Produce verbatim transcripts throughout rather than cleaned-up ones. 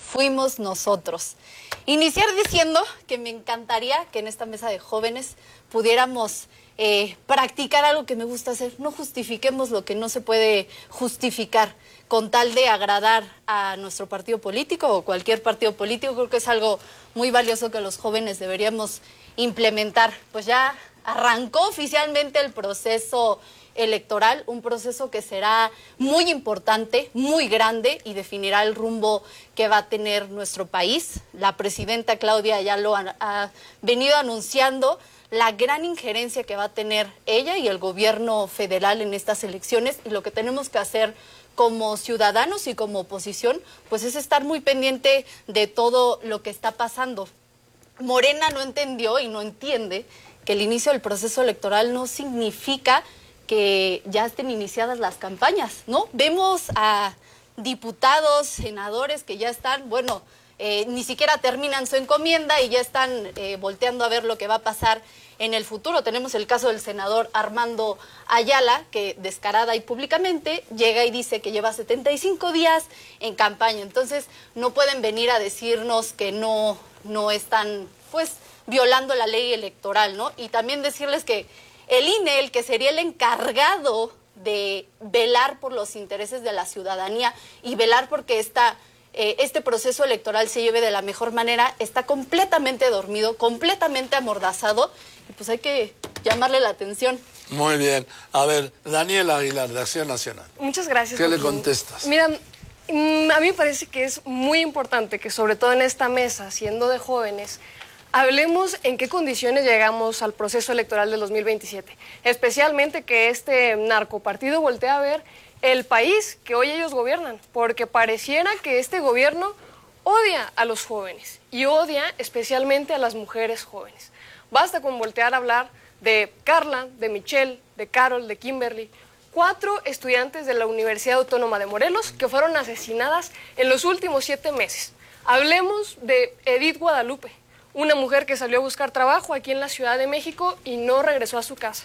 fuimos nosotros. Iniciar diciendo que me encantaría que en esta mesa de jóvenes pudiéramos eh, practicar algo que me gusta hacer. No justifiquemos lo que no se puede justificar con tal de agradar a nuestro partido político o cualquier partido político. Creo que es algo muy valioso que los jóvenes deberíamos implementar. Pues ya arrancó oficialmente el proceso electoral, un proceso que será muy importante, muy grande y definirá el rumbo que va a tener nuestro país. La presidenta Claudia ya lo ha, ha venido anunciando, la gran injerencia que va a tener ella y el gobierno federal en estas elecciones, y lo que tenemos que hacer como ciudadanos y como oposición, pues es estar muy pendiente de todo lo que está pasando. Morena no entendió y no entiende que el inicio del proceso electoral no significa que ya estén iniciadas las campañas, ¿no? Vemos a diputados, senadores que ya están, bueno, eh, ni siquiera terminan su encomienda y ya están eh, volteando a ver lo que va a pasar en el futuro. Tenemos el caso del senador Armando Ayala, que descarada y públicamente llega y dice que lleva setenta y cinco días en campaña. Entonces, no pueden venir a decirnos que no, no están, pues, violando la ley electoral, ¿no? Y también decirles que el I N E, el que sería el encargado de velar por los intereses de la ciudadanía y velar porque esta, eh, este proceso electoral se lleve de la mejor manera, está completamente dormido, completamente amordazado, y pues hay que llamarle la atención. Muy bien. A ver, Daniela Aguilar, de Acción Nacional. Muchas gracias. ¿Qué Joaquín. le contestas? Mira, a mí me parece que es muy importante que, sobre todo en esta mesa, siendo de jóvenes, hablemos en qué condiciones llegamos al proceso electoral del dos mil veintisiete, especialmente que este narcopartido voltea a ver el país que hoy ellos gobiernan, porque pareciera que este gobierno odia a los jóvenes y odia especialmente a las mujeres jóvenes. Basta con voltear a hablar de Carla, de Michelle, de Carol, de Kimberly, cuatro estudiantes de la Universidad Autónoma de Morelos que fueron asesinadas en los últimos siete meses. Hablemos de Edith Guadalupe, una mujer que salió a buscar trabajo aquí en la Ciudad de México y no regresó a su casa.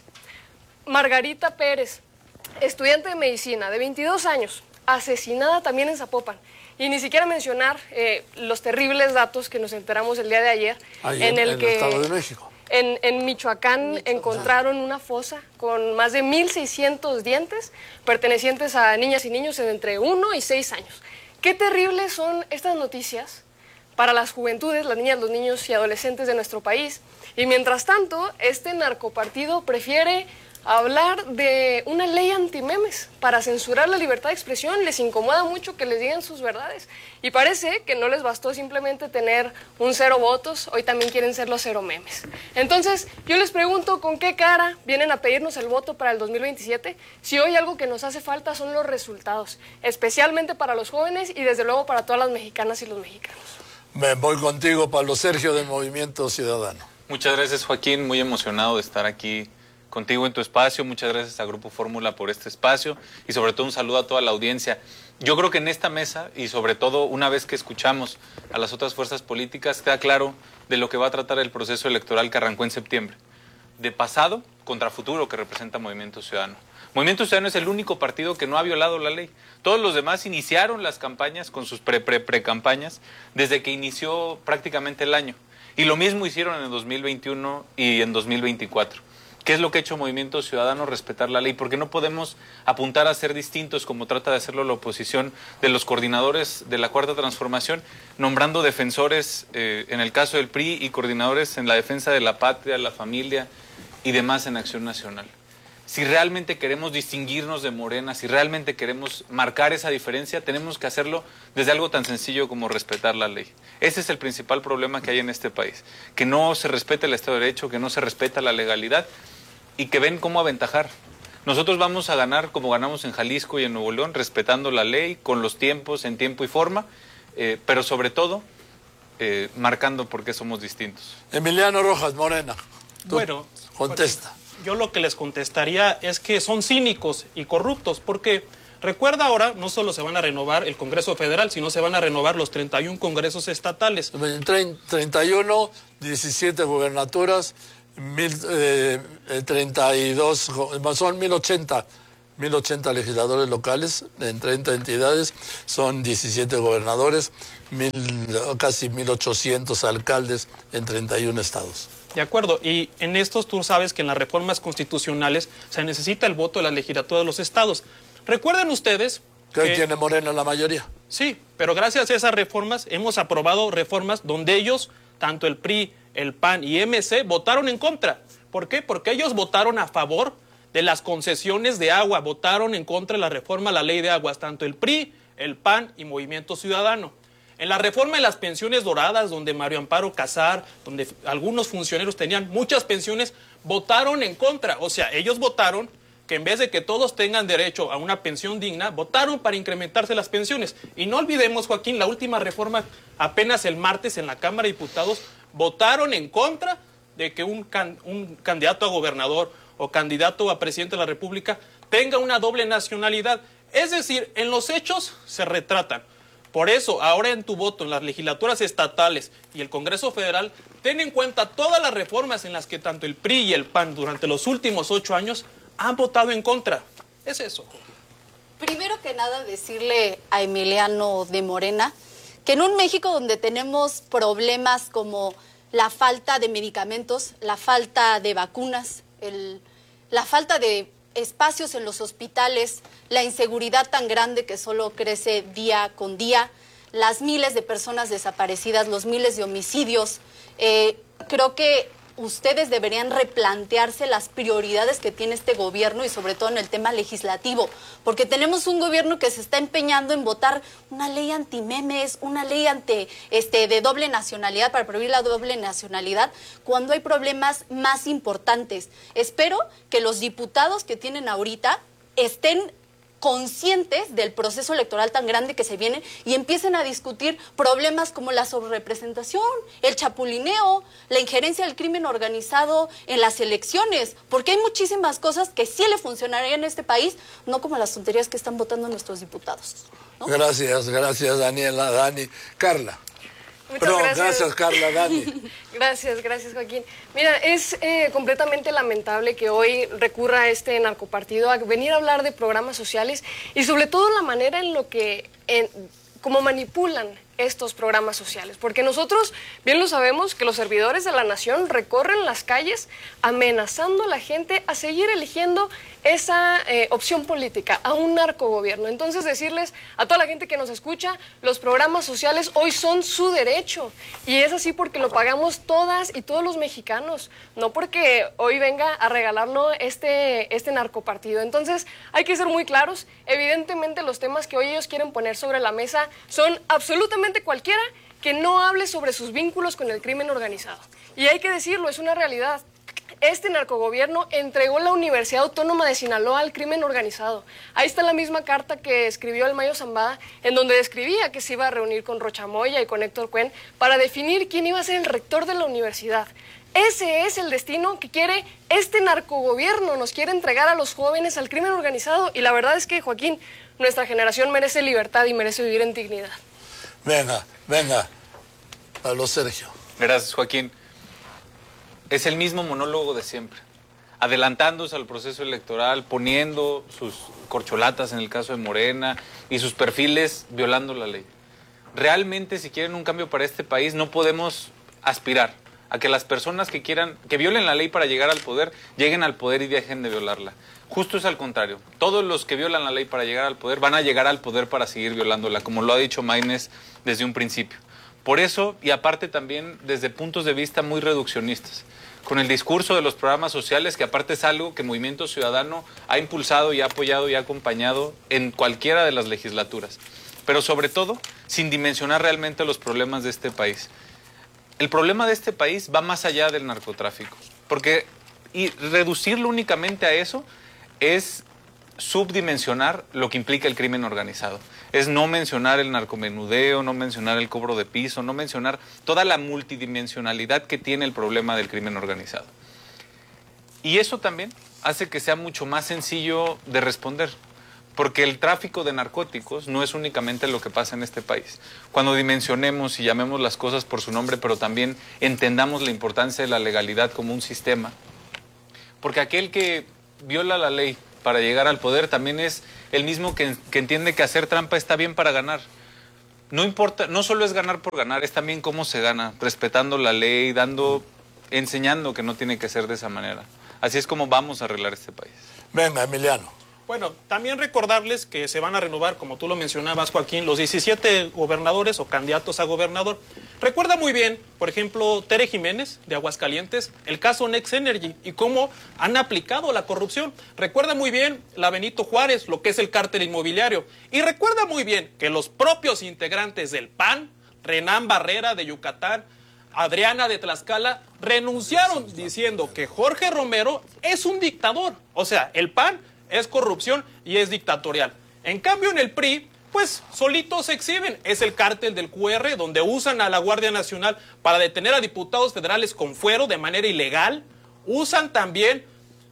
Margarita Pérez, estudiante de medicina de veintidós años, asesinada también en Zapopan. Y ni siquiera mencionar eh, los terribles datos que nos enteramos el día de ayer, Ahí en, en el en que el Estado de México. En, en Michoacán, Michoacán encontraron una fosa con más de mil seiscientos dientes pertenecientes a niñas y niños de entre uno y seis años. Qué terribles son estas noticias para las juventudes, las niñas, los niños y adolescentes de nuestro país. Y mientras tanto, este narcopartido prefiere hablar de una ley antimemes para censurar la libertad de expresión. Les incomoda mucho que les digan sus verdades. Y parece que no les bastó simplemente tener un cero votos, hoy también quieren ser los cero memes. Entonces, yo les pregunto, ¿con qué cara vienen a pedirnos el voto para el dos mil veintisiete? Si hoy algo que nos hace falta son los resultados, especialmente para los jóvenes y desde luego para todas las mexicanas y los mexicanos. Me voy contigo, Pablo Sergio, del Movimiento Ciudadano. Muchas gracias, Joaquín. Muy emocionado de estar aquí contigo en tu espacio. Muchas gracias a Grupo Fórmula por este espacio y sobre todo un saludo a toda la audiencia. Yo creo que en esta mesa y sobre todo una vez que escuchamos a las otras fuerzas políticas queda claro de lo que va a tratar el proceso electoral que arrancó en septiembre. De pasado contra futuro que representa Movimiento Ciudadano. Movimiento Ciudadano es el único partido que no ha violado la ley. Todos los demás iniciaron las campañas con sus pre-pre-pre-campañas desde que inició prácticamente el año. Y lo mismo hicieron en el dos mil veintiuno y en dos mil veinticuatro. ¿Qué es lo que ha hecho Movimiento Ciudadano? Respetar la ley, porque no podemos apuntar a ser distintos como trata de hacerlo la oposición de los coordinadores de la Cuarta Transformación, nombrando defensores eh, en el caso del P R I y coordinadores en la defensa de la patria, la familia y demás en Acción Nacional. Si realmente queremos distinguirnos de Morena, si realmente queremos marcar esa diferencia, tenemos que hacerlo desde algo tan sencillo como respetar la ley. Ese es el principal problema que hay en este país, que no se respeta el Estado de Derecho, que no se respeta la legalidad y que ven cómo aventajar. Nosotros vamos a ganar como ganamos en Jalisco y en Nuevo León, respetando la ley, con los tiempos, en tiempo y forma, eh, pero sobre todo eh, marcando por qué somos distintos. Emiliano Rojas, Morena. Tú bueno, contesta. Joaquín, yo lo que les contestaría es que son cínicos y corruptos, porque recuerda ahora, no solo se van a renovar el Congreso Federal, sino se van a renovar los treinta y un congresos estatales. treinta y uno, diecisiete gubernaturas, mil, eh, treinta y dos, son mil ochenta mil ochenta legisladores locales en treinta entidades, son diecisiete gobernadores, mil, casi mil ochocientos alcaldes en treinta y uno estados. De acuerdo, y en estos tú sabes que en las reformas constitucionales se necesita el voto de la legislatura de los estados. Recuerden ustedes ¿Que hoy que tiene Morena la mayoría? Sí, pero gracias a esas reformas hemos aprobado reformas donde ellos, tanto el P R I, el P A N y M C, votaron en contra. ¿Por qué? Porque ellos votaron a favor de las concesiones de agua, votaron en contra de la reforma a la ley de aguas, tanto el P R I, el P A N y Movimiento Ciudadano. En la reforma de las pensiones doradas, donde Mario Amparo Casar, donde algunos funcionarios tenían muchas pensiones, votaron en contra. O sea, ellos votaron que en vez de que todos tengan derecho a una pensión digna, votaron para incrementarse las pensiones. Y no olvidemos, Joaquín, la última reforma, apenas el martes en la Cámara de Diputados, votaron en contra de que un, can, un candidato a gobernador o candidato a presidente de la República tenga una doble nacionalidad. Es decir, en los hechos se retratan. Por eso, ahora en tu voto en las legislaturas estatales y el Congreso Federal, ten en cuenta todas las reformas en las que tanto el P R I y el P A N durante los últimos ocho años han votado en contra. Es eso. Primero que nada, decirle a Emiliano de Morena que en un México donde tenemos problemas como la falta de medicamentos, la falta de vacunas, el, la falta de espacios en los hospitales, la inseguridad tan grande que solo crece día con día, las miles de personas desaparecidas, los miles de homicidios, eh, creo que ustedes deberían replantearse las prioridades que tiene este gobierno y sobre todo en el tema legislativo, porque tenemos un gobierno que se está empeñando en votar una ley antimemes, una ley ante este de doble nacionalidad, para prohibir la doble nacionalidad, cuando hay problemas más importantes. Espero que los diputados que tienen ahorita estén conscientes del proceso electoral tan grande que se viene y empiecen a discutir problemas como la sobrerepresentación, el chapulineo, la injerencia del crimen organizado en las elecciones, porque hay muchísimas cosas que sí le funcionarían en este país, no como las tonterías que están votando nuestros diputados, ¿no? Gracias, gracias Daniela, Dani. Carla. Muchas Perdón, gracias. gracias Carla, Dani. Gracias, gracias Joaquín. Mira, es eh, completamente lamentable que hoy recurra este narcopartido a venir a hablar de programas sociales y sobre todo la manera en lo que, en, cómo manipulan estos programas sociales, porque nosotros bien lo sabemos que los servidores de la nación recorren las calles amenazando a la gente a seguir eligiendo esa eh, opción política, a un narcogobierno. Entonces decirles a toda la gente que nos escucha, los programas sociales hoy son su derecho y es así porque lo pagamos todas y todos los mexicanos, no porque hoy venga a regalarlo este, este narcopartido. Entonces hay que ser muy claros, evidentemente los temas que hoy ellos quieren poner sobre la mesa son absolutamente cualquiera que no hable sobre sus vínculos con el crimen organizado. Y hay que decirlo, es una realidad. Este narcogobierno entregó la Universidad Autónoma de Sinaloa al crimen organizado. Ahí está la misma carta que escribió el Mayo Zambada, en donde describía que se iba a reunir con Rocha Moya y con Héctor Cuen para definir quién iba a ser el rector de la universidad. Ese es el destino que quiere este narcogobierno, nos quiere entregar a los jóvenes al crimen organizado. Y la verdad es que, Joaquín, nuestra generación merece libertad y merece vivir en dignidad. Venga, venga, Pablo Sergio. Gracias, Joaquín. Es el mismo monólogo de siempre, adelantándose al proceso electoral, poniendo sus corcholatas en el caso de Morena y sus perfiles violando la ley. Realmente, si quieren un cambio para este país, no podemos aspirar a que las personas que quieran, que violen la ley para llegar al poder, lleguen al poder y dejen de violarla. Justo es al contrario. Todos los que violan la ley para llegar al poder van a llegar al poder para seguir violándola, como lo ha dicho Maynes desde un principio. Por eso, y aparte también desde puntos de vista muy reduccionistas, con el discurso de los programas sociales, que aparte es algo que Movimiento Ciudadano ha impulsado y ha apoyado y ha acompañado en cualquiera de las legislaturas, pero sobre todo sin dimensionar realmente los problemas de este país. El problema de este país va más allá del narcotráfico, porque y reducirlo únicamente a eso es subdimensionar lo que implica el crimen organizado. Es no mencionar el narcomenudeo, no mencionar el cobro de piso, no mencionar toda la multidimensionalidad que tiene el problema del crimen organizado. Y eso también hace que sea mucho más sencillo de responder, porque el tráfico de narcóticos no es únicamente lo que pasa en este país. Cuando dimensionemos y llamemos las cosas por su nombre, pero también entendamos la importancia de la legalidad como un sistema, porque aquel que viola la ley para llegar al poder, también es el mismo que, que entiende que hacer trampa está bien para ganar. No importa, no solo es ganar por ganar, es también cómo se gana, respetando la ley, dando, enseñando que no tiene que ser de esa manera. Así es como vamos a arreglar este país. Venga, Emiliano. Bueno, también recordarles que se van a renovar, como tú lo mencionabas, Joaquín, los diecisiete gobernadores o candidatos a gobernador. Recuerda muy bien, por ejemplo, Tere Jiménez, de Aguascalientes, el caso Next Energy y cómo han aplicado la corrupción. Recuerda muy bien la Benito Juárez, lo que es el cártel inmobiliario. Y recuerda muy bien que los propios integrantes del P A N, Renán Barrera, de Yucatán, Adriana de Tlaxcala, renunciaron diciendo que Jorge Romero es un dictador. O sea, el P A N es corrupción y es dictatorial. En cambio, en el P R I, pues solitos se exhiben. Es el cártel del Q R, donde usan a la Guardia Nacional para detener a diputados federales con fuero de manera ilegal. Usan también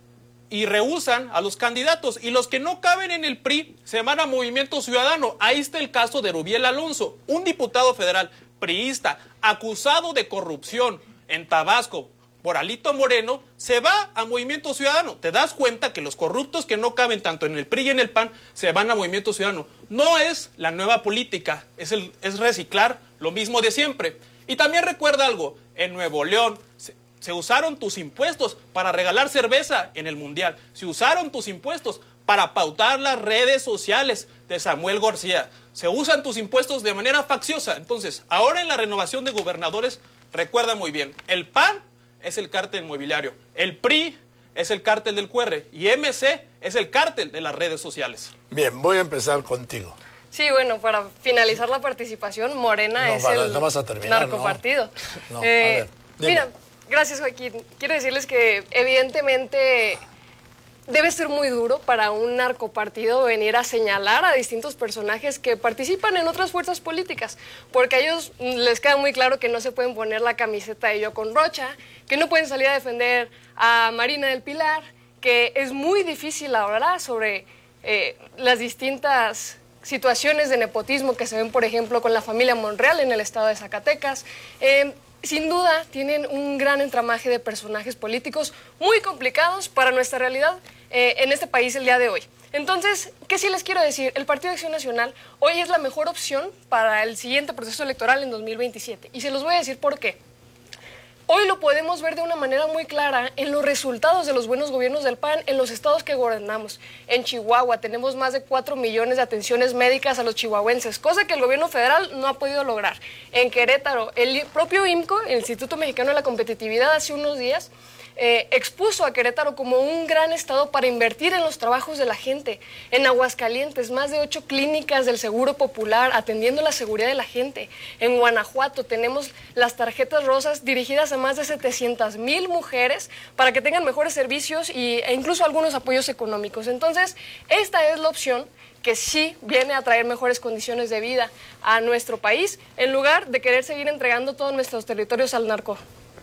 y rehusan a los candidatos. Y los que no caben en el P R I se van a Movimiento Ciudadano. Ahí está el caso de Rubiel Alonso, un diputado federal priista acusado de corrupción en Tabasco por Alito Moreno, se va a Movimiento Ciudadano. Te das cuenta que los corruptos que no caben tanto en el P R I y en el P A N se van a Movimiento Ciudadano. No es la nueva política, es, el, es reciclar lo mismo de siempre. Y también recuerda algo, en Nuevo León se, se usaron tus impuestos para regalar cerveza en el Mundial. Se usaron tus impuestos para pautar las redes sociales de Samuel García. Se usan tus impuestos de manera facciosa. Entonces, ahora en la renovación de gobernadores, recuerda muy bien, el P A N es el cártel inmobiliario, el P R I es el cártel del Q R y M C es el cártel de las redes sociales. Bien, voy a empezar contigo. Sí, bueno, para finalizar la participación, Morena No, es para- el no vas a terminar, narcopartido. No. No, Eh, a ver, dime. mira, gracias Joaquín. Quiero decirles que evidentemente debe ser muy duro para un narcopartido venir a señalar a distintos personajes que participan en otras fuerzas políticas, porque a ellos les queda muy claro que no se pueden poner la camiseta de Yo con Rocha, que no pueden salir a defender a Marina del Pilar, que es muy difícil hablar sobre eh, las distintas situaciones de nepotismo que se ven, por ejemplo, con la familia Monreal en el estado de Zacatecas. Eh, Sin duda, tienen un gran entramaje de personajes políticos muy complicados para nuestra realidad eh, en este país el día de hoy. Entonces, ¿qué sí les quiero decir? El Partido de Acción Nacional hoy es la mejor opción para el siguiente proceso electoral en dos mil veintisiete. Y se los voy a decir por qué. Hoy lo podemos ver de una manera muy clara en los resultados de los buenos gobiernos del P A N en los estados que gobernamos. En Chihuahua tenemos más de cuatro millones de atenciones médicas a los chihuahuenses, cosa que el gobierno federal no ha podido lograr. En Querétaro, el propio I M C O, el Instituto Mexicano de la Competitividad, hace unos días eh, expuso a Querétaro como un gran estado para invertir en los trabajos de la gente. En Aguascalientes, más de ocho clínicas del Seguro Popular atendiendo la seguridad de la gente. En Guanajuato tenemos las tarjetas rosas dirigidas a más de setecientas mil mujeres para que tengan mejores servicios y, e incluso algunos apoyos económicos. Entonces, esta es la opción que sí viene a traer mejores condiciones de vida a nuestro país, en lugar de querer seguir entregando todos nuestros territorios al narco.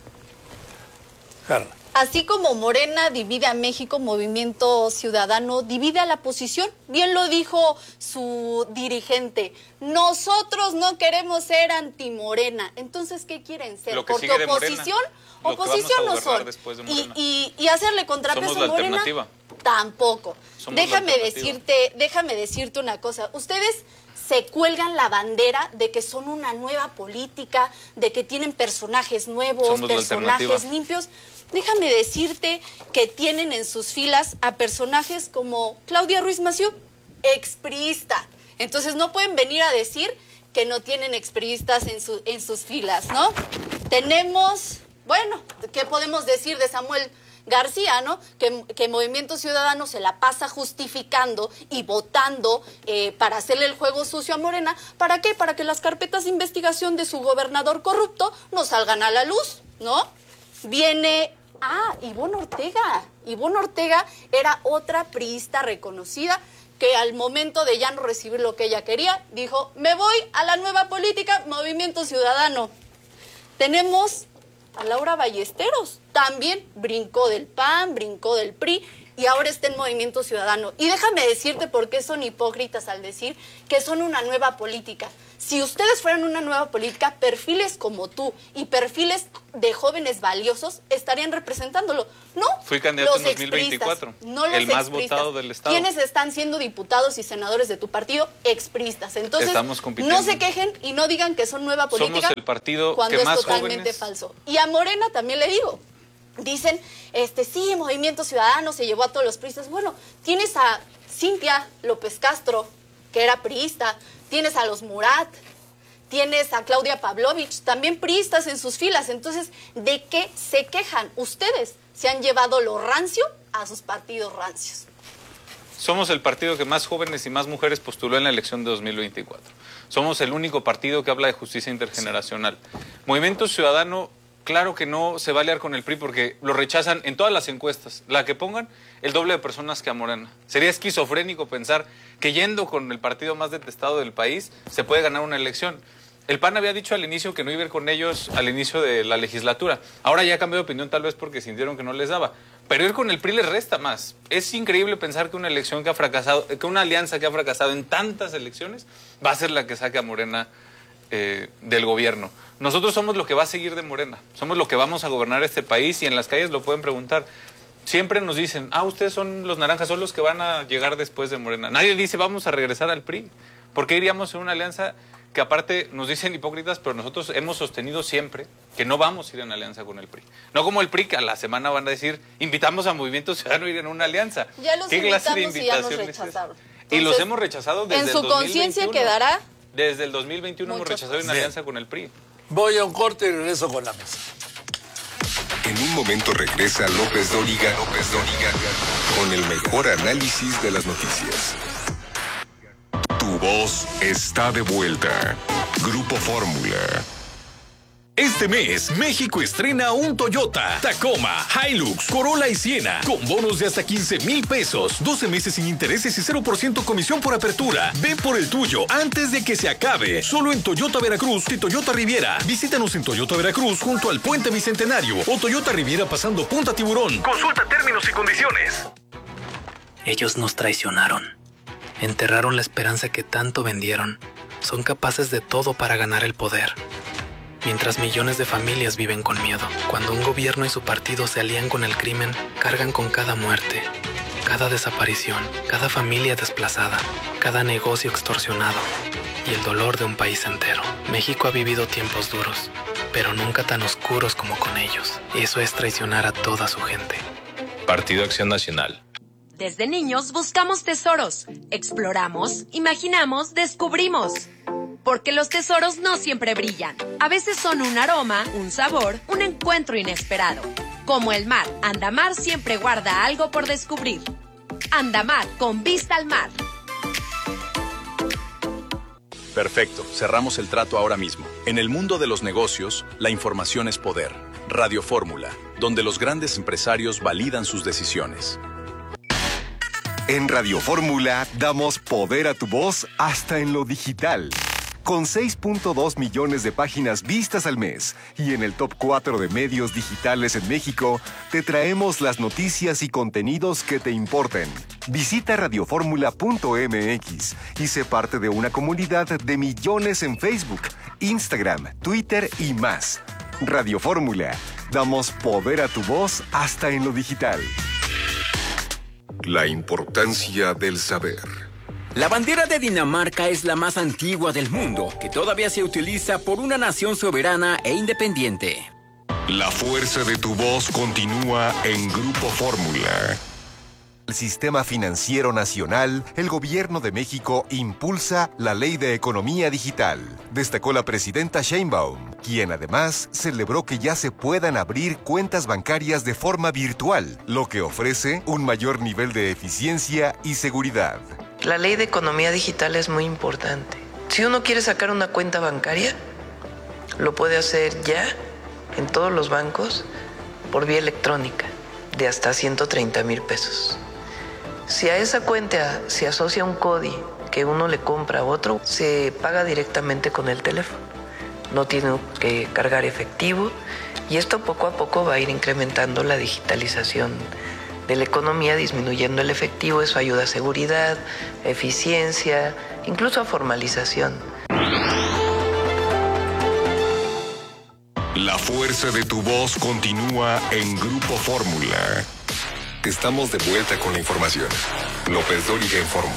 Carla. Así como Morena divide a México, Movimiento Ciudadano divide a la oposición. Bien lo dijo su dirigente. Nosotros no queremos ser anti-Morena. Entonces, ¿qué quieren ser? Lo que Porque sigue de Morena, oposición, lo que oposición vamos a no gobernar son. después de Y, Morena. y, y hacerle contrapeso Somos la a Morena, alternativa. tampoco. Somos la Déjame alternativa. decirte, déjame decirte una cosa. Ustedes se cuelgan la bandera de que son una nueva política, de que tienen personajes nuevos, Somos la personajes alternativa. limpios. Déjame decirte que tienen en sus filas a personajes como Claudia Ruiz Massieu, expriista. Entonces no pueden venir a decir que no tienen expriistas en, su, en sus filas, ¿no? Tenemos, bueno, ¿qué podemos decir de Samuel García, ¿no? Que, que Movimiento Ciudadano se la pasa justificando y votando eh, para hacerle el juego sucio a Morena. ¿Para qué? Para que las carpetas de investigación de su gobernador corrupto no salgan a la luz, ¿no? Viene, ah, Ivonne Ortega. Ivonne Ortega era otra priista reconocida que al momento de ya no recibir lo que ella quería, dijo, me voy a la nueva política, Movimiento Ciudadano. Tenemos a Laura Ballesteros, también brincó del P A N, brincó del P R I y ahora está en Movimiento Ciudadano. Y déjame decirte por qué son hipócritas al decir que son una nueva política. Si ustedes fueran una nueva política, perfiles como tú y perfiles de jóvenes valiosos estarían representándolo. No, fui candidato los en dos mil veinticuatro, expristas, no los el más expristas. votado del estado. ¿Quiénes están siendo diputados y senadores de tu partido? Expristas. Entonces, Estamos compitiendo. no se quejen y no digan que son nueva política. Somos el partido cuando que es más totalmente jóvenes... falso. Y a Morena también le digo. Dicen, este, sí, Movimiento Ciudadano se llevó a todos los priistas. Bueno, tienes a Cintia López Castro, que era priista, tienes a los Murat, tienes a Claudia Pavlovich, también priistas en sus filas. Entonces, ¿de qué se quejan? Ustedes se han llevado lo rancio a sus partidos rancios. Somos el partido que más jóvenes y más mujeres postuló en la elección de dos mil veinticuatro. Somos el único partido que habla de justicia intergeneracional. Movimiento Ciudadano... Claro que no se va a aliar con el P R I porque lo rechazan en todas las encuestas. La que pongan, el doble de personas que a Morena. Sería esquizofrénico pensar que yendo con el partido más detestado del país se puede ganar una elección. El P A N había dicho al inicio que no iba a ir con ellos al inicio de la legislatura. Ahora ya cambió de opinión tal vez porque sintieron que no les daba. Pero ir con el P R I les resta más. Es increíble pensar que una elección que ha fracasado, que una alianza que ha fracasado en tantas elecciones va a ser la que saque a Morena eh, del gobierno. Nosotros somos lo que va a seguir de Morena, somos lo que vamos a gobernar este país y en las calles lo pueden preguntar. Siempre nos dicen, ah, ustedes son los naranjas, son los que van a llegar después de Morena. Nadie dice, vamos a regresar al P R I. ¿Por qué iríamos en una alianza que aparte nos dicen hipócritas, pero nosotros hemos sostenido siempre que no vamos a ir en alianza con el P R I? No como el P R I, que a la semana van a decir, invitamos a Movimiento Ciudadano a ir en una alianza. Ya los ¿Qué clase de invitamos y ya nos invitaciones rechazaron. es? Entonces, y los hemos rechazado desde en su el dos mil conciencia veintiuno. quedará. Desde el dos mil veintiuno hemos Muchos. rechazado una Sí. alianza con el P R I. Voy a un corte y regreso con la mesa. En un momento regresa López Dóriga, López Dóriga, con el mejor análisis de las noticias. Tu voz está de vuelta. Grupo Fórmula. Este mes, México estrena un Toyota, Tacoma, Hilux, Corolla y Siena, con bonos de hasta quince mil pesos, doce meses sin intereses y cero por ciento comisión por apertura. Ve por el tuyo antes de que se acabe. Solo en Toyota Veracruz y Toyota Riviera. Visítanos en Toyota Veracruz junto al Puente Bicentenario o Toyota Riviera pasando Punta Tiburón. Consulta términos y condiciones. Ellos nos traicionaron. Enterraron la esperanza que tanto vendieron. Son capaces de todo para ganar el poder. Mientras millones de familias viven con miedo, cuando un gobierno y su partido se alían con el crimen, cargan con cada muerte, cada desaparición, cada familia desplazada, cada negocio extorsionado y el dolor de un país entero. México ha vivido tiempos duros, pero nunca tan oscuros como con ellos. Eso es traicionar a toda su gente. Partido Acción Nacional. Desde niños buscamos tesoros, exploramos, imaginamos, descubrimos. Porque los tesoros no siempre brillan. A veces son un aroma, un sabor, un encuentro inesperado. Como el mar, Andamar siempre guarda algo por descubrir. Andamar, con vista al mar. Perfecto, cerramos el trato ahora mismo. En el mundo de los negocios, la información es poder. Radio Fórmula, donde los grandes empresarios validan sus decisiones. En Radio Fórmula damos poder a tu voz hasta en lo digital. Con seis punto dos millones de páginas vistas al mes y en el top cuatro de medios digitales en México, te traemos las noticias y contenidos que te importen. Visita radioformula punto m x y sé parte de una comunidad de millones en Facebook, Instagram, Twitter y más. Radio Fórmula, damos poder a tu voz hasta en lo digital. La importancia del saber. La bandera de Dinamarca es la más antigua del mundo, que todavía se utiliza por una nación soberana e independiente. La fuerza de tu voz continúa en Grupo Fórmula. El Sistema Financiero Nacional, el Gobierno de México impulsa la Ley de Economía Digital, destacó la presidenta Sheinbaum, quien además celebró que ya se puedan abrir cuentas bancarias de forma virtual, lo que ofrece un mayor nivel de eficiencia y seguridad. La ley de economía digital es muy importante. Si uno quiere sacar una cuenta bancaria, lo puede hacer ya en todos los bancos por vía electrónica, de hasta ciento treinta mil pesos. Si a esa cuenta se asocia un C O D I que uno le compra a otro, se paga directamente con el teléfono. No tiene que cargar efectivo y esto poco a poco va a ir incrementando la digitalización de la economía, disminuyendo el efectivo. Eso ayuda a seguridad, eficiencia, incluso a formalización. La fuerza de tu voz continúa en Grupo Fórmula. Estamos de vuelta con la información. López Dóriga informa.